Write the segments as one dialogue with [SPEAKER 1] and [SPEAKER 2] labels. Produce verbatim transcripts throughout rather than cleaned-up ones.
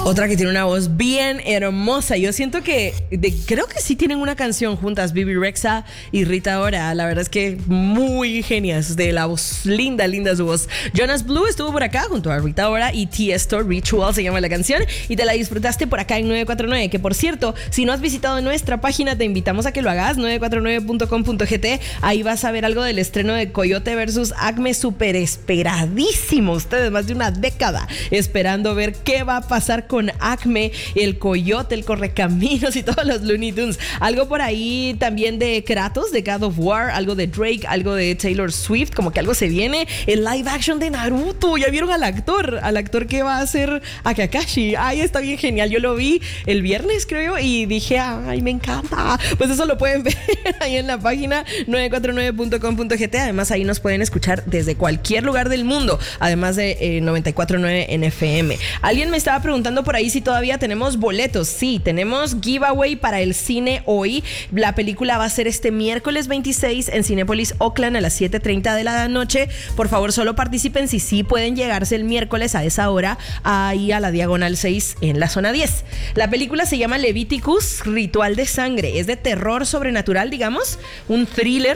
[SPEAKER 1] Otra que tiene una voz bien hermosa. Yo siento que de, creo que sí tienen una canción juntas, Bebe Rexha y Rita Ora. La verdad es que muy genias de la voz. Linda, linda su voz. Jonas Blue estuvo por acá junto a Rita Ora y Tiesto. Ritual se llama la canción y te la disfrutaste por acá en nueve cuatro nueve. Que por cierto, si no has visitado nuestra página, te invitamos a que lo hagas, nueve cuatro nueve punto com punto gt. Ahí vas a ver algo del estreno de Coyote versus Acme, súper esperadísimo. Ustedes más de una década esperando ver qué va a pasar con Acme, el Coyote, el Correcaminos y todos los Looney Tunes. Algo por ahí también de Kratos, de God of War, algo de Drake, algo de Taylor Swift, como que algo se viene. El live action de Naruto, ya vieron al actor, al actor que va a hacer a Kakashi. Ay, está bien genial. Yo lo vi el viernes, creo, y dije, ay, me encanta. Pues eso lo pueden ver ahí en la página nueve cuatro nueve punto com punto gt. Además, ahí nos pueden escuchar desde cualquier lugar del mundo, además de eh, noventa y cuatro punto nueve en F M. Alguien me estaba preguntando por ahí si todavía tenemos boletos. Sí, tenemos giveaway para el cine hoy. La película va a ser este miércoles veintiséis en Cinépolis Oakland a las siete treinta de la noche. Por favor, solo participen si sí pueden llegarse el miércoles a esa hora ahí a la Diagonal seis en la zona diez. La película se llama Leviticus, Ritual de Sangre. Es de terror sobrenatural, digamos, un thriller.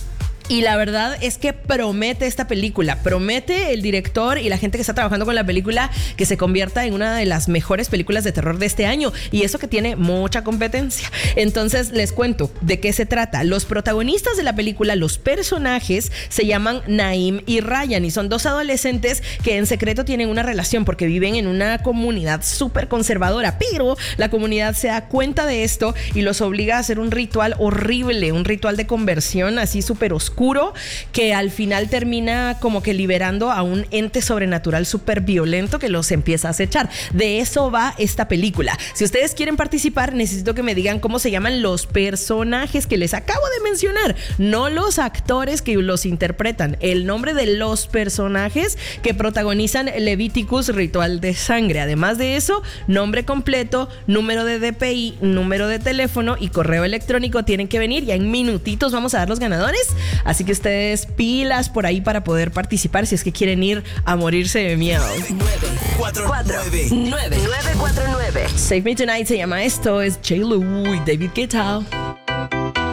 [SPEAKER 1] Y la verdad es que promete esta película, promete el director y la gente que está trabajando con la película que se convierta en una de las mejores películas de terror de este año, y eso que tiene mucha competencia. Entonces les cuento de qué se trata. Los protagonistas de la película, los personajes, se llaman Naim y Ryan y son dos adolescentes que en secreto tienen una relación porque viven en una comunidad súper conservadora, pero la comunidad se da cuenta de esto y los obliga a hacer un ritual horrible, un ritual de conversión así súper oscuro, que al final termina como que liberando a un ente sobrenatural súper violento que los empieza a acechar. De eso va esta película. Si ustedes quieren participar, necesito que me digan cómo se llaman los personajes que les acabo de mencionar, no los actores que los interpretan, el nombre de los personajes que protagonizan Leviticus, Ritual de Sangre. Además de eso, nombre completo, número de D P I, número de teléfono y correo electrónico. Tienen que venir, ya en minutitos vamos a dar los ganadores. Así que ustedes pilas por ahí para poder participar si es que quieren ir a morirse de miedo.
[SPEAKER 2] nueve cuatro nueve
[SPEAKER 1] Save Me Tonight se llama esto, es J. Lo y David Guetta.